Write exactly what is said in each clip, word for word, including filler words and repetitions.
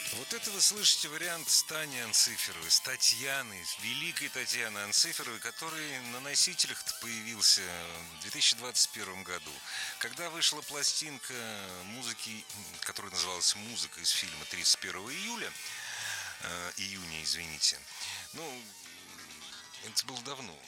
Вот это вы слышите вариант с Таней Анциферовой, с Татьяной, с великой Татьяной Анциферовой, который на носителях появился в две тысячи двадцать первом году. Когда вышла пластинка музыки, которая называлась «Музыка» из фильма тридцать первого июля, э, июня, извините, ну, это было давно,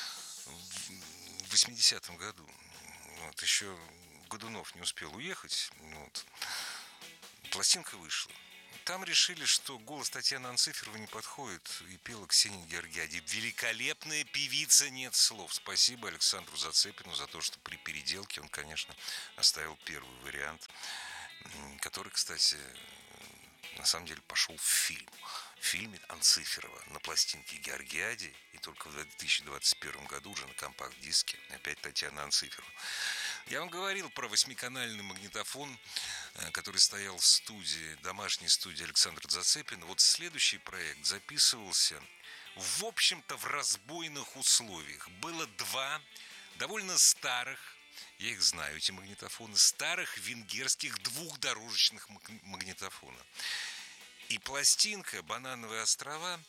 в восьмидесятом году. Вот, еще Годунов не успел уехать, вот. Пластинка вышла. Там решили, что голос Татьяны Анциферовой не подходит, и пела Ксения Георгиади. Великолепная певица, нет слов. Спасибо Александру Зацепину за то, что при переделке он, конечно, оставил первый вариант, который, кстати, на самом деле пошел в фильм. В фильме Анциферова на пластинке Георгиади, и только в две тысячи двадцать первом году уже на компакт-диске опять Татьяна Анциферова. Я вам говорил про восьмиканальный магнитофон, который стоял в студии, домашней студии Александра Зацепина. Вот следующий проект записывался, в общем-то, в разбойных условиях. Было два довольно старых, я их знаю, эти магнитофоны, старых венгерских двухдорожечных магнитофона. И пластинка «Банановые острова»,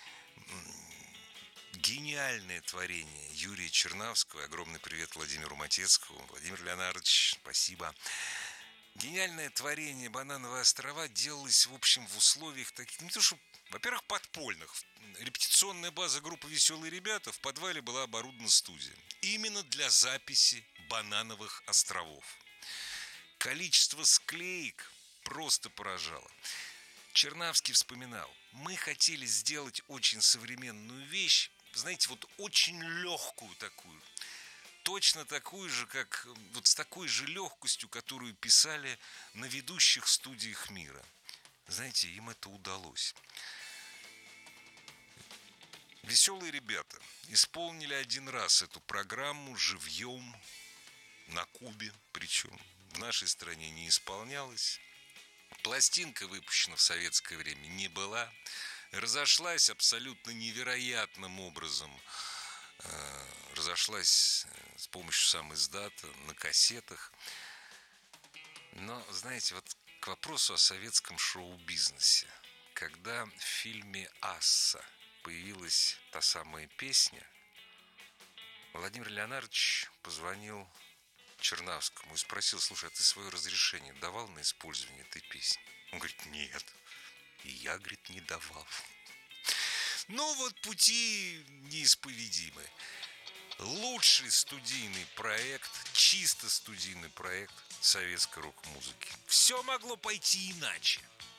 гениальное творение Юрия Чернавского. Огромный привет Владимиру Матецкому. Владимир Леонардович, спасибо. Гениальное творение «Банановые острова» делалось, в общем, в условиях таких, не то что, во-первых, подпольных. Репетиционная база группы «Веселые ребята», в подвале была оборудована студия. Именно для записи «Банановых островов». Количество склеек просто поражало. Чернавский вспоминал: мы хотели сделать очень современную вещь, знаете, вот очень легкую такую, точно такую же, как вот с такой же легкостью, которую писали на ведущих студиях мира. Знаете, им это удалось. Веселые ребята исполнили один раз эту программу живьем на Кубе, причем в нашей стране не исполнялась. Пластинка выпущена в советское время не была. Разошлась абсолютно невероятным образом. Разошлась с помощью сам-издата на кассетах. Но, знаете, вот к вопросу о советском шоу-бизнесе. Когда в фильме «Асса» появилась та самая песня, Владимир Леонардович позвонил Чернавскому и спросил: слушай, а ты свое разрешение давал на использование этой песни? Он говорит: нет. И я, говорит, не давал. Ну вот пути неисповедимы. Лучший студийный проект, чисто студийный проект советской рок-музыки. Все могло пойти иначе.